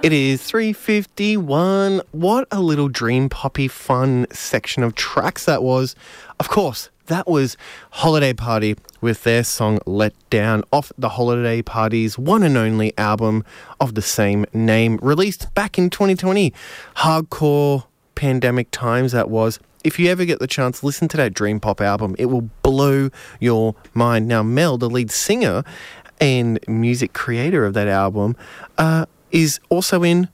It is 3:51. What a little dream poppy fun section of tracks that was. Of course, that was Holiday Party with their song Let Down off the Holiday Party's one and only album of the same name, released back in 2020. Hardcore pandemic times that was. If you ever get the chance, listen to that Dream Pop album. It will blow your mind. Now, Mel, the lead singer and music creator of that album, is also in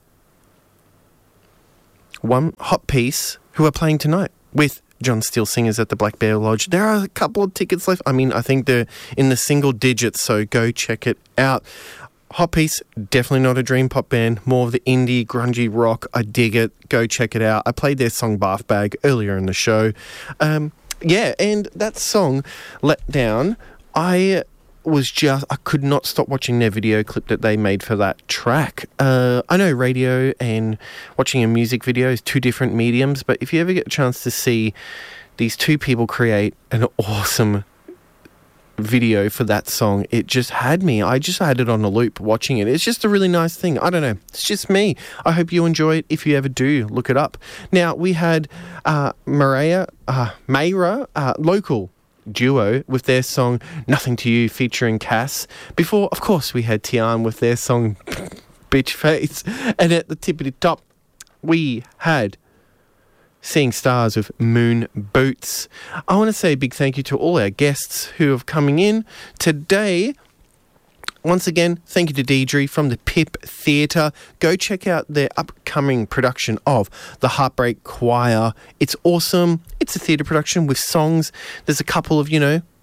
One Hot Piece, who are playing tonight with John Steele Singers at the Black Bear Lodge. There are a couple of tickets left. I mean, I think they're in the single digits, so go check it out. Hot Piece, definitely not a dream pop band, more of the indie, grungy rock. I dig it. Go check it out. I played their song Bath Bag earlier in the show. And that song, Let Down, I could not stop watching their video clip that they made for that track. I know radio and watching a music video is two different mediums, but if you ever get a chance to see these two people create an awesome video for that song, it just had me. I just had it on a loop watching it. It's just a really nice thing. I don't know. It's just me. I hope you enjoy it. If you ever do, look it up. Now, we had Mayra, local duo with their song Nothing to You featuring Cass. Before, of course, we had Tian with their song Bitch Face. And at the tippity top, we had Seeing Stars with Moon Boots. I want to say a big thank you to all our guests who have coming in today. Once again, thank you to Deidre from the Pip Theatre. Go check out their upcoming production of The Heartbreak Choir. It's awesome. It's a theatre production with songs. There's a couple of,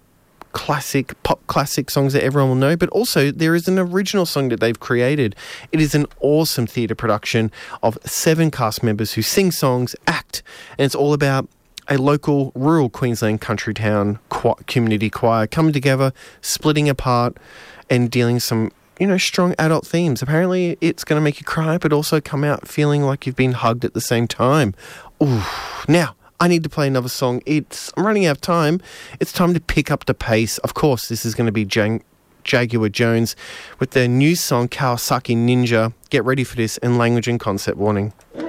pop classic songs that everyone will know, but also there is an original song that they've created. It is an awesome theatre production of 7 cast members who sing songs, act, and it's all about a local rural Queensland country town community choir coming together, splitting apart, and dealing some, strong adult themes. Apparently, it's going to make you cry, but also come out feeling like you've been hugged at the same time. Ooh. Now, I need to play another song. I'm running out of time. It's time to pick up the pace. Of course, this is going to be Jaguar Jones with their new song, Kawasaki Ninja. Get ready for this, and language and concept warning.